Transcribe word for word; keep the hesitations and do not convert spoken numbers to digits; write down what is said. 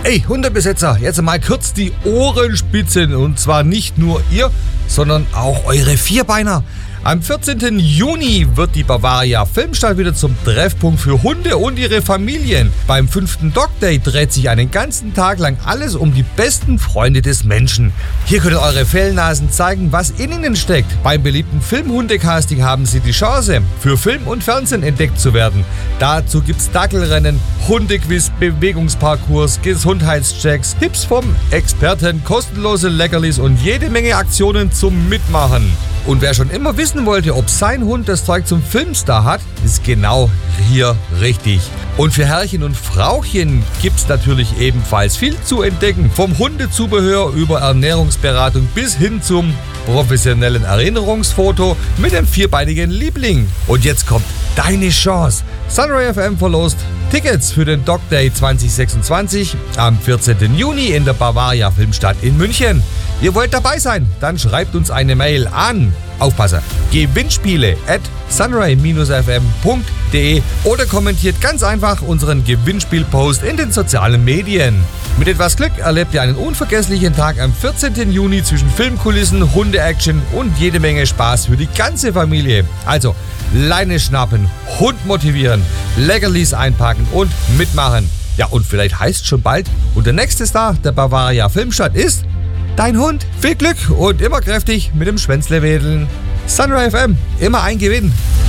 Ey, Hundebesitzer, jetzt mal kurz die Ohren spitzen. Und zwar nicht nur ihr, sondern auch eure Vierbeiner. Am vierzehnten Juni wird die Bavaria Filmstadt wieder zum Treffpunkt für Hunde und ihre Familien. Beim fünften Dog Day dreht sich einen ganzen Tag lang alles um die besten Freunde des Menschen. Hier könnt ihr eure Fellnasen zeigen, was in ihnen steckt. Beim beliebten Filmhundecasting haben sie die Chance, für Film und Fernsehen entdeckt zu werden. Dazu gibt's Dackelrennen, Hundequiz, Bewegungsparcours, Gesundheitschecks, Tipps vom Experten, kostenlose Leckerlis und jede Menge Aktionen zum Mitmachen. Und wer schon immer wissen wollte, ob sein Hund das Zeug zum Filmstar hat, ist genau hier richtig. Und für Herrchen und Frauchen gibt's natürlich ebenfalls viel zu entdecken. Vom Hundezubehör über Ernährungsberatung bis hin zum professionellen Erinnerungsfoto mit dem vierbeinigen Liebling. Und jetzt kommt deine Chance. Sunray F M verlost Tickets für den Dog Day zwanzig sechsundzwanzig am vierzehnten Juni in der Bavaria Filmstadt in München. Ihr wollt dabei sein? Dann schreibt uns eine Mail an, aufpasse, gewinnspiele at sunray f m punkt de oder kommentiert ganz einfach unseren Gewinnspielpost in den sozialen Medien. Mit etwas Glück erlebt ihr einen unvergesslichen Tag am vierzehnten Juni zwischen Filmkulissen, Hunde-Action und jede Menge Spaß für die ganze Familie. Also Leine schnappen, Hund motivieren, Leckerlis einpacken und mitmachen. Ja, und vielleicht heißt schon bald, und der nächste Star der Bavaria Filmstadt ist dein Hund. Viel Glück und immer kräftig mit dem Schwänzle wedeln. Sunray F M, immer ein Gewinn.